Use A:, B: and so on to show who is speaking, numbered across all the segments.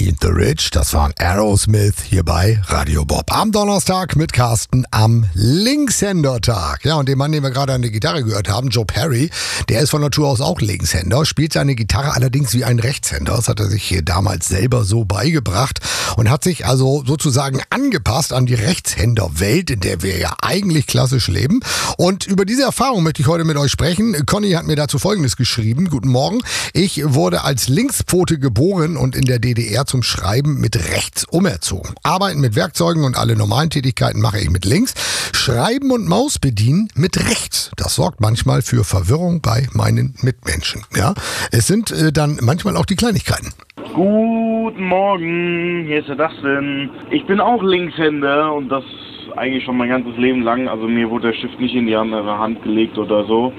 A: Eat the Rich, das waren Aerosmith hier bei Radio Bob. Am Donnerstag mit Carsten am Linkshänder-Tag. Ja, und den Mann, den wir gerade an der Gitarre gehört haben, Joe Perry, der ist von Natur aus auch Linkshänder, spielt seine Gitarre allerdings wie ein Rechtshänder. Das hat er sich hier damals selber so beigebracht und hat sich also sozusagen angepasst an die Rechtshänderwelt, in der wir ja eigentlich klassisch leben. Und über diese Erfahrung möchte ich heute mit euch sprechen. Conny hat mir dazu Folgendes geschrieben. Guten Morgen. Ich wurde als Linkspfote geboren und in der DDR zum Schreiben mit rechts umerzogen. Arbeiten mit Werkzeugen und alle normalen Tätigkeiten mache ich mit links. Schreiben und Maus bedienen mit rechts. Das sorgt manchmal für Verwirrung bei meinen Mitmenschen. Ja, es sind dann manchmal auch die Kleinigkeiten.
B: Guten Morgen, hier ist der Dustin. Ich bin auch Linkshänder und das eigentlich schon mein ganzes Leben lang. Also mir wurde der Stift nicht in die andere Hand gelegt oder so.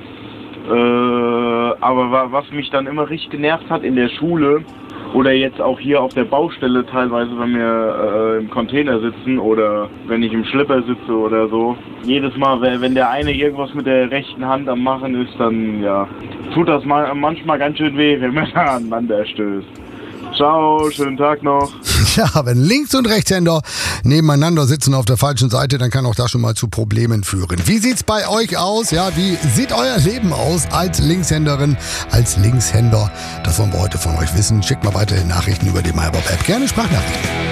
B: Aber was mich dann immer richtig genervt hat in der Schule oder jetzt auch hier auf der Baustelle teilweise, wenn wir im Container sitzen oder wenn ich im Schlepper sitze oder so. Jedes Mal, wenn der eine irgendwas mit der rechten Hand am Machen ist, dann ja, tut das manchmal ganz schön weh, wenn man da aneinander stößt. Ciao, schönen Tag noch.
A: Ja, wenn Links- und Rechtshänder nebeneinander sitzen auf der falschen Seite, dann kann auch das schon mal zu Problemen führen. Wie sieht's bei euch aus? Ja, wie sieht euer Leben aus als Linkshänderin, als Linkshänder? Das wollen wir heute von euch wissen. Schickt mal weiterhin Nachrichten über die MyBob-App. Gerne Sprachnachrichten.